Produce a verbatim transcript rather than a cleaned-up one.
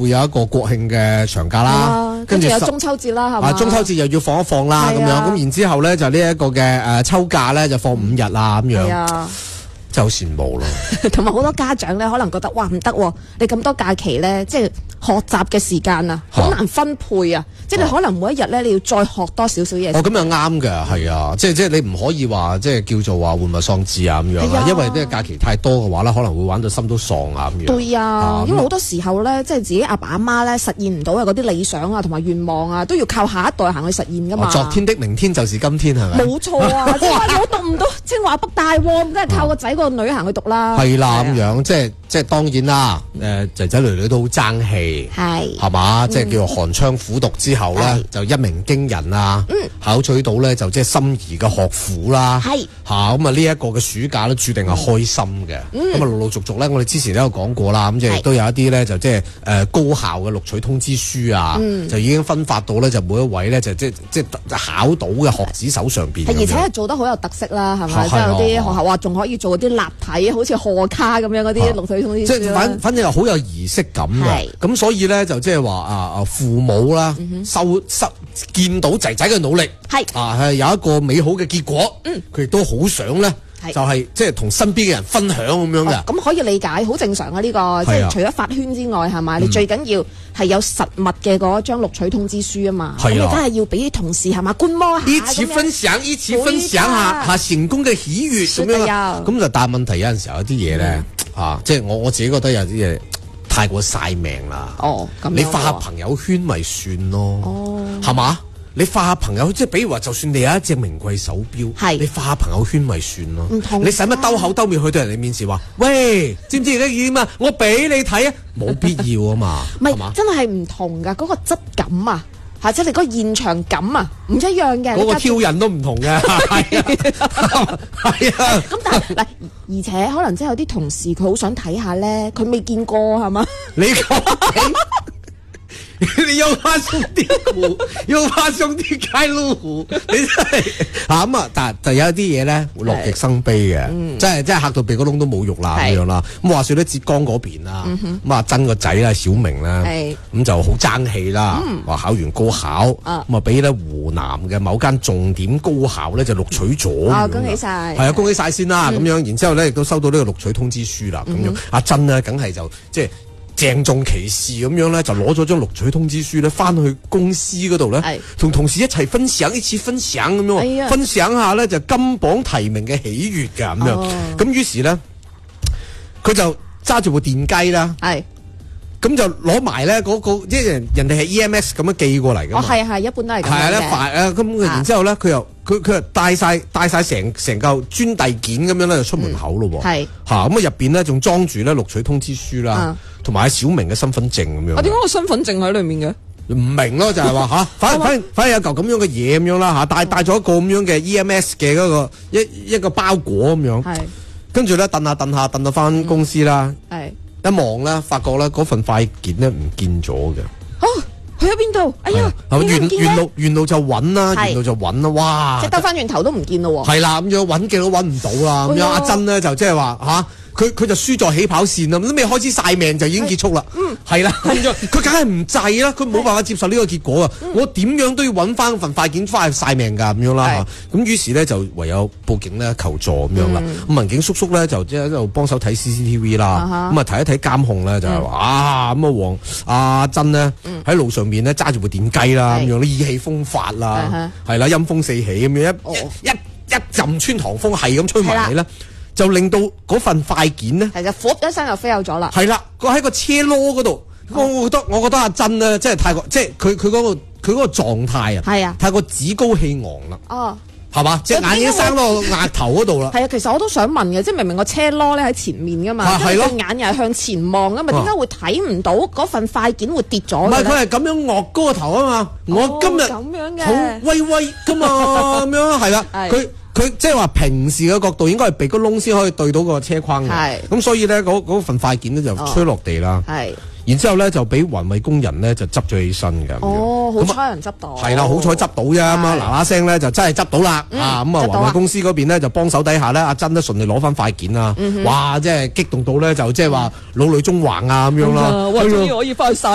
會有一個國慶嘅長假啦， 跟住有中秋節啦，係嘛？ 啊，中秋節又要放一放啦，咁樣咁然之後咧就呢一個嘅誒秋假咧就放五日啦，咁樣。真係好羨慕咯， 同埋好多家長咧，可能覺得哇唔得，你咁多假期咧，即係學習嘅時間啊，好難分配啊，即係你可能每一日咧，你要再學多少少嘢。 哦，咁又啱嘅，係啊，即係即係你唔可以話即係叫做話玩物喪志啊咁樣啊，因為呢個假期太多嘅話咧，可能會玩到心都喪啊咁樣。 對啊，因為好多時候咧，即係自己阿爸阿媽咧實現唔到嘅嗰啲理想啊，同埋願望啊，都要靠下一代行去實現噶嘛。 昨天的明天就是今天，係咪？ 冇錯啊，即係話我讀唔到清華北大喎，咁真係靠個仔個女行去讀啦。 係啦，咁樣即係即係當然啦，誒仔仔女女都好爭氣， 係係嘛，即係叫做寒窗苦讀之後咧，就一鳴驚人啊，考取到咧就即係心儀嘅學府啦，係嚇咁啊呢一個嘅暑假咧注定係開心嘅，咁啊陸陸續續咧，我哋之前都有講過啦，咁即係都有一啲咧就即係誒高校嘅錄取通知書啊，就已經分發到咧就每一位咧就即係即係考到嘅學子手上邊， 而且係做得好有特色啦，係咪？即係有啲學校話仲可以做啲立體，好似賀卡咁樣嗰啲錄取通知書， 即係反反正係好有儀式感嘅。咁所以咧就即係話啊啊父母啦，收收見到仔仔嘅努力，係啊係有一個美好嘅結果，佢亦都好想咧，就係即係同身邊嘅人分享咁樣嘅。咁可以理解，好正常啊呢個，即係除咗發圈之外，係咪？你最緊要係有實物嘅嗰張錄取通知書啊嘛。咁你梗係要俾啲同事係嘛觀摩下， 一起分享，一起分享下下成功嘅喜悅咁樣。咁就但係問題有陣時候有啲嘢咧。啊！即係我我自己覺得有啲嘢太過晒命啦。哦，咁你發下朋友圈咪算咯。哦，係嘛？你發下朋友，即係比如話，就算你有一隻名貴手錶，係你發下朋友圈咪算咯。唔同，你使乜兜口兜面去到人哋面前話？喂，知唔知而家點啊？我俾你睇啊！冇必要啊嘛。唔係， 真係唔同噶，嗰個質感啊！或者你嗰個現場感啊，唔一樣嘅。 嗰個挑釁都唔同嘅，係啊，係啊。 咁但係嗱，而且可能真係有啲同事佢好想睇下咧，佢未見過係嘛？ 你講你又發送啲糊，又發送啲街路糊，你真係嚇咁啊！但係就有一啲嘢咧，樂極生悲嘅，真係真係嚇到鼻哥窿都冇肉啦咁樣啦。咁話説咧，浙江嗰邊啦，咁啊真個仔啦，小明啦，咁就好爭氣啦，話考完高考，咁啊俾咧湖南嘅某間重點高校咧就錄取咗。 啊，恭喜晒！ 係啊，恭喜晒先啦，咁樣，然之後咧亦都收到呢個錄取通知書啦，咁樣阿珍咧梗係就即係。鄭重其事咁樣咧，就攞咗張錄取通知書咧，翻去公司嗰度咧，同同事一齊分享，一次分享咁樣，哎、呀分享下咧就金榜題名嘅喜悅㗎咁樣。咁於、哦、是咧，佢就揸住部電雞啦，係咁就攞埋咧嗰個，即係人人哋係 E M S 咁樣寄過嚟㗎嘛。哦，係係，一般都係咁嘅。係咧，快啊！咁然之後咧，佢又佢佢又帶晒帶晒成成嚿專遞件咁樣咧，就出門口咯喎。係嚇咁啊！入邊咧仲裝住咧錄取通知書啦。同埋小明嘅身份證咁樣。啊，點解個身份證喺裏面嘅？唔明咯，就係話吓，反反反正有嚿咁樣嘅嘢咁樣啦吓，帶帶咗一個咁樣嘅 E M S 嘅嗰個一一個包裹咁樣。係。跟住咧，蹬下蹬下蹬到翻公司啦。係。一望咧，發覺咧嗰份快件咧唔見咗嘅。哦，去咗邊度？哎呀，沿沿路沿路就揾啦，沿路就揾啦，哇！即係兜翻轉頭都唔見咯。係啦，咁樣揾極都揾唔到啦。咁樣阿珍咧就即係話吓。佢佢就輸在起跑線啦，都未開始晒命就已經結束啦。嗯，係啦，佢梗係唔制啦，佢冇辦法接受呢個結果啊！我點樣都要揾翻份快件翻去晒命㗎咁樣啦。咁於是咧就唯有報警咧求助咁樣啦。咁民警叔叔咧就即係喺度幫手睇 C C T V 啦。咁啊睇一睇監控咧就係話啊咁啊黃阿珍呢喺路上面咧揸住部電雞啦咁樣，意氣風發啦，係啦陰風四起咁樣一一一陣穿堂風係咁吹埋嚟啦。就令到嗰份快件咧，係就噗一聲就飛走咗啦。係啦，佢喺個車籮嗰度，我覺得我覺得阿珍咧，即係太過，即係佢佢嗰個佢嗰個狀態啊，係啊，太過趾高氣昂啦。哦，係嘛，隻眼已經生到額頭嗰度啦。係啊，其實我都想問嘅，即係明明個車籮咧喺前面噶嘛，係咯，眼又係向前望噶嘛，點解會睇唔到嗰份快件會跌咗？唔係，佢係咁樣岳高個頭啊嘛，我今日咁樣嘅好威威噶嘛，咁樣係啦，佢。佢即係話平時嘅角度應該係鼻個窿先可以對到個車框嘅，咁所以咧嗰嗰份快件咧就吹落地啦，然之後咧就俾環衛工人咧就執咗起身嘅。哦，好彩人執到，係啦，好彩執到啫，咁啊嗱嗱聲咧就真係執到啦，啊咁啊環衛公司嗰邊咧就幫手底下咧，阿珍都順利攞翻快件啦，哇！即係激動到咧就即係話老淚縱橫啊咁樣啦，哇！終於可以翻去晒。